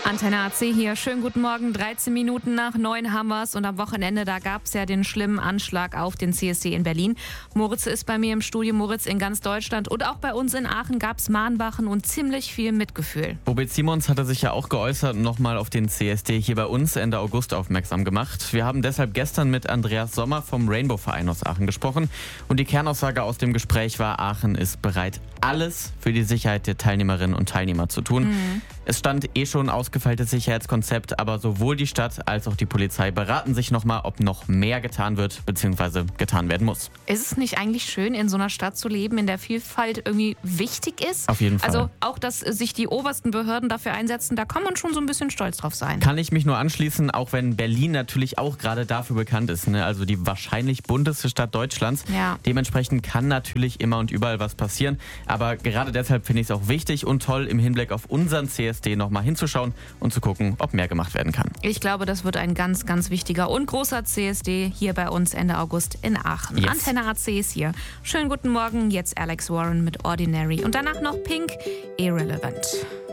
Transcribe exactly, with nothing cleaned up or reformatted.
Antenne A C hier. Schönen guten Morgen. dreizehn Minuten nach neun haben wir's. Und am Wochenende, da gab es ja den schlimmen Anschlag auf den C S D in Berlin. Moritz ist bei mir im Studio. Moritz, in ganz Deutschland und auch bei uns in Aachen gab es Mahnwachen und ziemlich viel Mitgefühl. Robert Simons hatte sich ja auch geäußert und nochmal auf den C S D hier bei uns Ende August aufmerksam gemacht. Wir haben deshalb gestern mit Andreas Sommer vom Rainbow-Verein aus Aachen gesprochen. Und die Kernaussage aus dem Gespräch war, Aachen ist bereit, alles für die Sicherheit der Teilnehmerinnen und Teilnehmer zu tun. Mhm. Es stand eh schon ausgefeiltes Sicherheitskonzept, aber sowohl die Stadt als auch die Polizei beraten sich nochmal, ob noch mehr getan wird bzw. getan werden muss. Ist es nicht eigentlich schön, in so einer Stadt zu leben, in der Vielfalt irgendwie wichtig ist? Auf jeden Fall. Also auch, dass sich die obersten Behörden dafür einsetzen, da kann man schon so ein bisschen stolz drauf sein. Kann ich mich nur anschließen, auch wenn Berlin natürlich auch gerade dafür bekannt ist, ne? Also die wahrscheinlich bunteste Stadt Deutschlands. Ja. Dementsprechend kann natürlich immer und überall was passieren, aber gerade deshalb finde ich es auch wichtig und toll, im Hinblick auf unseren C S D nochmal hinzuschauen und zu gucken, ob mehr gemacht werden kann. Ich glaube, das wird ein ganz, ganz wichtiger und großer C S D hier bei uns Ende August in Aachen. Yes. Antenne A C ist hier. Schönen guten Morgen, jetzt Alex Warren mit Ordinary und danach noch Pink, Irrelevant.